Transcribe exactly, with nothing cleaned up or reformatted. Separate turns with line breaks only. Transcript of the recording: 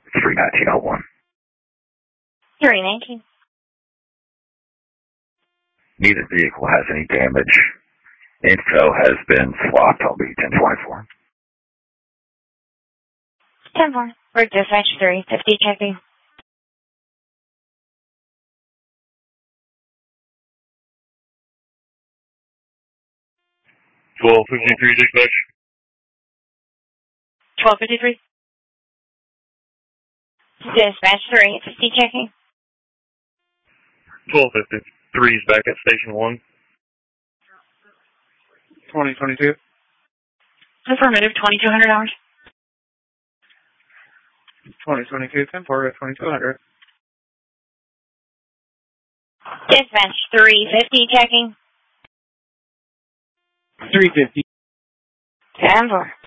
three nineteen oh one.
three nineteen.
Neither vehicle has any damage. Info has been swapped. I'll be ten twenty-four.
ten four. We're dispatch three fifty checking.
twelve fifty-three dispatch.
twelve fifty-three. Dispatch three fifty checking.
twelve fifty-three is back at station one.
twenty twenty-two.
Affirmative, twenty-two hundred hours.
twenty twenty-two, ten four at twenty-two hundred.
Dispatch three fifty checking.
three fifty.
ten four.